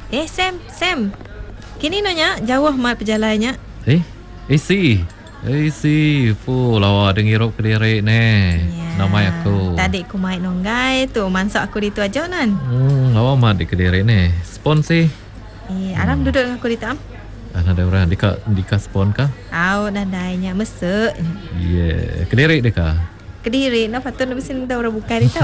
Sam. Kini nanya jauh mat perjalannya. Si, lawa dengirup Kediri ne. Nama aku. Tadi ku main nonggai tu, mansak aku di tu aja nan. Lawa mat di Kediri ne. Spon sih. Aram duduk dengan aku di tam. Ada orang dika spon kah? Nadainya mesek. Kediri deka. Kediri, patut nak besin dah orang buka di tau.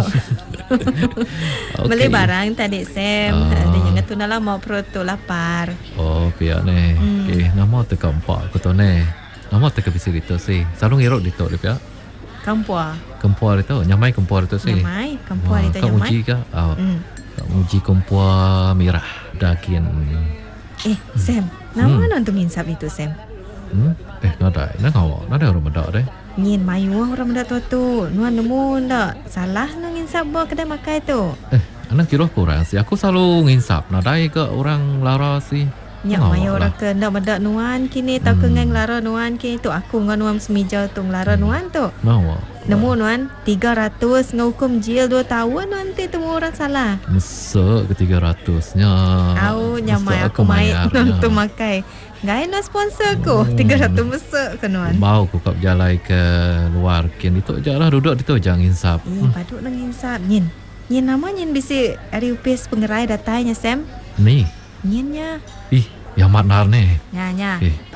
Beli barang tadi Sam. Dia jangan tu nalah mau perut tu lapar. Pihak ne. Okay, nama tu keempat aku tu ne. Nama tak bisa itu sih. Selalu ngirup itu dia. Kempua itu, nyamai kempua itu sih. Kempua itu nyamai. Kamu uji kah? Kamu uji kempua merah daging. Sam, nama nonton insap itu Sam. Nada orang benda deh. Nyin mayu orang benda tu. Nuan nemu ndak salah nang insap buat kedai makan itu. Anak kira kurang sih. Aku selalu nginsap. Nada ke orang lara sih. Nyak maya orang ke ndak medak nuan kini tau ke ngang lara nuan kini tu aku ngan nuan semija tu lara nuan tu. Nemu nuan 300 ngukum jil 2 tahun nanti temu orang salah. Mesek ke 300-nya. Nyamai aku main tu makai. Gai na sponsor ko 300 mesek ke nuan. Mau ku kap jalai ke luar kin itu aja lah duduk itu jangan insap. Paduk nang insap nyin nama nyin bisi ari upis pengerai datanya Sam. Ni Nyinya. yang mat nar ne. Nya.